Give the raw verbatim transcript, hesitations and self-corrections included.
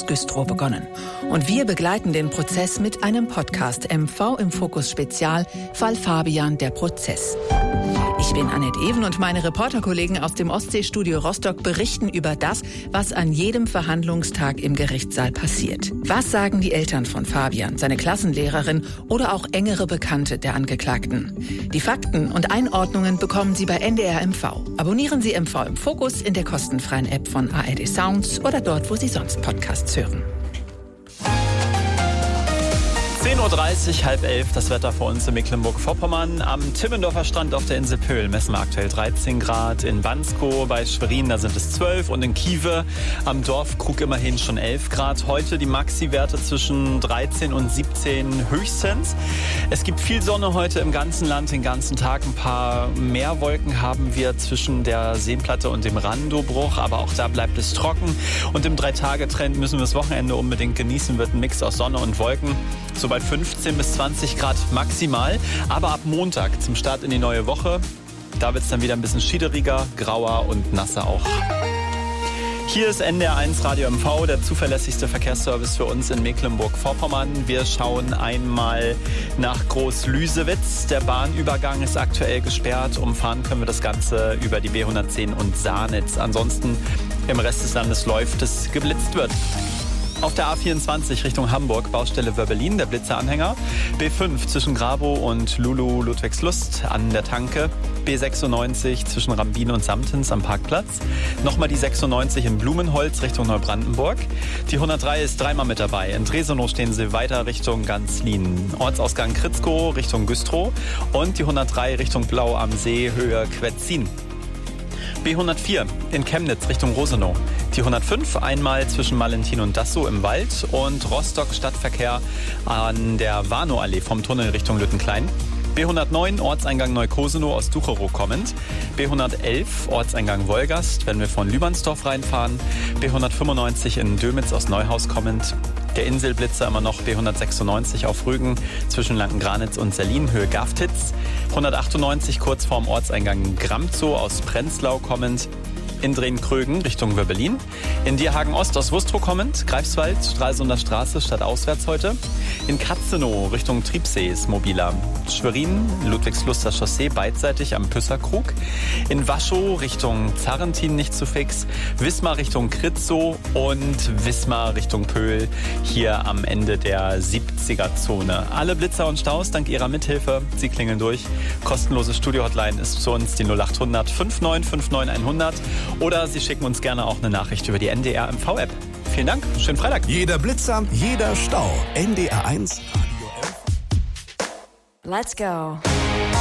Campus Güstrow begonnen. Und wir begleiten den Prozess mit einem Podcast M V im Fokus Spezial, Fall Fabian, der Prozess. Ich bin Annette Even und meine Reporterkollegen aus dem Ostseestudio Rostock berichten über das, was an jedem Verhandlungstag im Gerichtssaal passiert. Was sagen die Eltern von Fabian, seine Klassenlehrerin oder auch engere Bekannte der Angeklagten? Die Fakten und Einordnungen bekommen Sie bei N D R M V. Abonnieren Sie M V im Fokus in der kostenfreien App von A R D Sounds oder dort, wo Sie sonst Podcasts hören. zehn Uhr dreißig, halb elf, das Wetter vor uns in Mecklenburg-Vorpommern. Am Timmendorfer Strand auf der Insel Pöhl messen wir aktuell dreizehn Grad. In Bansko bei Schwerin, da sind es zwölf. Und in Kiewe am Dorfkrug immerhin schon elf Grad. Heute die Maxi-Werte zwischen dreizehn und siebzehn höchstens. Es gibt viel Sonne heute im ganzen Land, den ganzen Tag. Ein paar mehr Wolken haben wir zwischen der Seenplatte und dem Randobruch. Aber auch da bleibt es trocken. Und im Drei-Tage-Trend müssen wir das Wochenende unbedingt genießen. Wird ein Mix aus Sonne und Wolken. So bei fünfzehn bis zwanzig Grad maximal. Aber ab Montag zum Start in die neue Woche, da wird es dann wieder ein bisschen schiederiger, grauer und nasser auch. Hier ist N D R eins Radio M V, der zuverlässigste Verkehrsservice für uns in Mecklenburg-Vorpommern. Wir schauen einmal nach Groß-Lüsewitz. Der Bahnübergang ist aktuell gesperrt. Umfahren können wir das Ganze über die B hundertzehn und Saarnitz. Ansonsten im Rest des Landes läuft es, geblitzt wird. Auf der A vierundzwanzig Richtung Hamburg, Baustelle Wörbelin, der Blitzeranhänger. B fünf zwischen Grabow und Lulu Ludwigslust an der Tanke. B sechsundneunzig zwischen Rambin und Samtens am Parkplatz. Nochmal die sechsundneunzig in Blumenholz Richtung Neubrandenburg. Die hundertdrei ist dreimal mit dabei. In Dresenow stehen sie weiter Richtung Ganzlin. Ortsausgang Kritzkow Richtung Güstrow. Und die hundertdrei Richtung Blau am See, Höhe Quetzin. B hundertvier in Chemnitz Richtung Rosenau. Die hundertfünf einmal zwischen Malentin und Dassow im Wald und Rostock Stadtverkehr an der Warnow-Allee vom Tunnel Richtung Lüttenklein. B hundertneun Ortseingang Neukosenow aus Ducherow kommend. B hundertelf Ortseingang Wolgast, wenn wir von Lübernsdorf reinfahren. B hundertfünfundneunzig in Dömitz aus Neuhaus kommend. Der Inselblitzer immer noch B hundertsechsundneunzig auf Rügen zwischen Lanckengranitz und Selin, Höhe Gaftitz. hundertachtundneunzig kurz vorm Ortseingang Gramzow aus Prenzlau kommend. In Drehen-Krögen Richtung Wörbelin. In Dierhagen-Ost aus Wustrow kommend. Greifswald, Stralsunder Straße statt auswärts heute. In Katzenow Richtung Triebsee ist mobiler. Schwerin, Ludwigsluster Chaussee beidseitig am Püsserkrug. In Waschow Richtung Zarrentin nicht zu fix. Wismar Richtung Kritzow und Wismar Richtung Pöhl hier am Ende der siebziger-Zone. Alle Blitzer und Staus dank ihrer Mithilfe. Sie klingeln durch. Kostenlose Studio-Hotline ist zu uns die null acht hundert fünfundneunzig neunundfünfzig hundert. Oder Sie schicken uns gerne auch eine Nachricht über die N D R M V-App. Vielen Dank, schönen Freitag. Jeder Blitzer, jeder Stau. N D R eins. Let's go.